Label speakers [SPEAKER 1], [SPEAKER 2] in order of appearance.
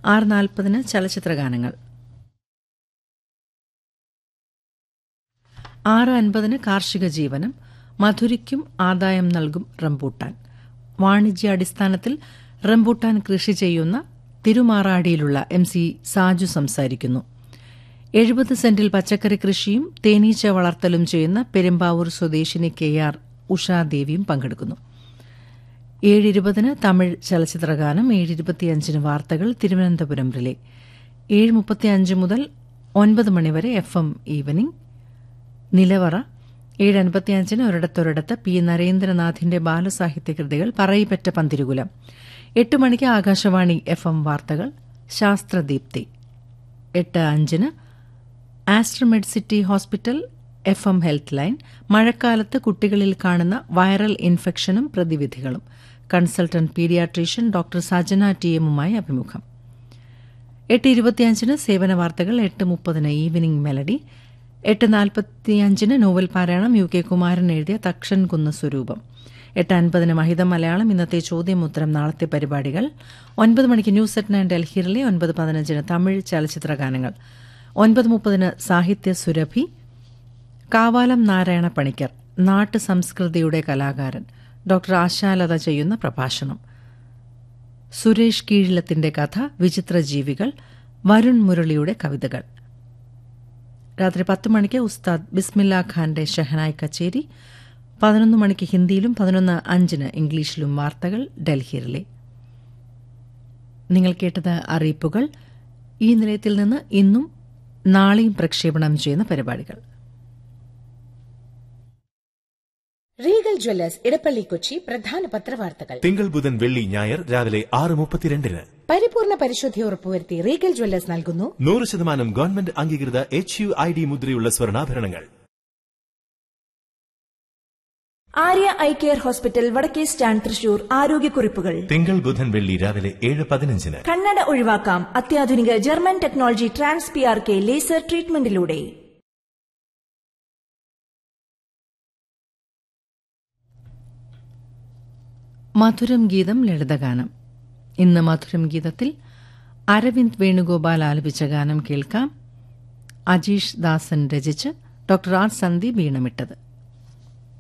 [SPEAKER 1] 6:40 ചലച്ചിത്രഗാനങ്ങൾ. 6:50 കാർഷിക ജീവനം. മധുരിക്കും ആദായം നൽകും റംബൂട്ടാൻ. വാണിജ്യാടിസ്ഥാനത്തിൽ റംബൂട്ടാൻ കൃഷി ചെയ്യുന്ന തിരുമാറാടിയിലുള്ള MC സാജു സംസാരിക്കുന്നു. 70 സെന്റിൽ പച്ചക്കറി കൃഷിയും തേനീച്ച വളർത്തലും ചെയ്യുന്ന പെരുമ്പാവൂർ സ്വദേശിനി KR ഉഷാദേവിയും പങ്കെടുക്കുന്നു. 7:20 തമിഴ് ചലച്ചിത്രഗാനം. 7:25 വാർത്തകൾ തിരുവനന്തപുരം റിലേ. 7:35 മുതൽ 9 മണിവരെ FM ഈവനിംഗ് നിലവറ. 7:55 ഒരിടത്തൊരിടത്ത് P. നരേന്ദ്രനാഥിന്റെ ബാലസാഹിത്യകൃതികൾ പറയിപ്പറ്റ പന്തിരുകുലം. 8 മണിക്ക് ആകാശവാണി FM വാർത്തകൾ ശാസ്ത്രദീപ്തി. 8:05 Aster Med city hospital FM health line. മഴക്കാലത്ത് കുട്ടികളിൽ കാണുന്ന viral ഇൻഫെക്ഷനും പ്രതിവിധികളും. Consultant paediatrician doctor Sajana TMുമായി അഭിമുഖം. 8:25 സേവന വാർത്തകൾ. 8:30 ഈവനിംഗ് മെലഡി. 8:45 നോവൽ പാരായണം. UK കുമാരൻ എഴുതിയ തക്ഷൻ കുന്ന് സ്വരൂപം. 8:50 മഹിതം മലയാളം. ഇന്നത്തെ ചോദ്യമുത്തരം നാളത്തെ പരിപാടികൾ. 9 മണിക്ക് ന്യൂസ് അറ്റ് 9 ഡൽഹിയിലെ. 9:15 തമിഴ് ചലച്ചിത്രഗാനങ്ങൾ. 9:30 സാഹിത്യ സുരഭി. കാവാലം നാരായണ പണിക്കർ നാട്ടു സംസ്കൃതിയുടെ കലാകാരൻ ഡോക്ടർ ആശാലത ചെയ്യുന്ന പ്രഭാഷണം. സുരേഷ് കീഴിലത്തിന്റെ കഥ വിചിത്ര ജീവികൾ. വരുൺ മുരളിയുടെ കവിതകൾ. രാത്രി 10 മണിക്ക് ഉസ്താദ് ബിസ്മില്ല ഖാന്റെ ഷഹനായ് കച്ചേരി. 11 മണിക്ക് ഹിന്ദിയിലും 11:05 ഇംഗ്ലീഷിലും വാർത്തകൾ ഡൽഹിയിലെ. നിങ്ങൾ കേട്ടത് അറിയിപ്പുകൾ. ഈ നിലയത്തിൽ നിന്ന് ഇന്നും നാളെയും പ്രക്ഷേപണം ചെയ്യുന്ന പരിപാടികൾ.
[SPEAKER 2] റീഗൽ ജ്വല്ലേഴ്സ് ഇടപ്പള്ളി കൊച്ചി പ്രധാന പത്രവാർത്തകൾ.
[SPEAKER 3] തിങ്കൾ ബുധൻ വെള്ളി ഞായർ രാവിലെ 6:32.
[SPEAKER 2] പരിപൂർണ പരിശുദ്ധി ഉറപ്പുവരുത്തി റീഗൽ ജ്വല്ലേഴ്സ് നൽകുന്നു
[SPEAKER 3] 100% ഗവൺമെന്റ് അംഗീകൃത HUID മുദ്രയുള്ള സ്വർണ്ണാഭരണങ്ങൾ.
[SPEAKER 4] ആര്യ ഐ കെയർ ഹോസ്പിറ്റൽ വടക്കേ സ്റ്റാൻഡ് തൃശൂർ. ആരോഗ്യക്കുറിപ്പുകൾ.
[SPEAKER 3] തിങ്കൾ ബുധൻ വെള്ളി രാവിലെ 7:15.
[SPEAKER 4] കണ്ണട ഒഴിവാക്കാം അത്യാധുനിക ജർമ്മൻ ടെക്നോളജി TransPRK ലേസർ ട്രീറ്റ്മെന്റിലൂടെ.
[SPEAKER 1] മധുരം ഗീതം ലളിതഗാനം. ഇന്ന് മധുരം ഗീതത്തിൽ അരവിന്ദ് വേണുഗോപാൽ ആലപിച്ച ഗാനം കേൾക്കാം. അജീഷ് ദാസൻ രചിച്ച് ഡോക്ടർ ആർ സന്ദീപ് ഈണമിട്ടത്.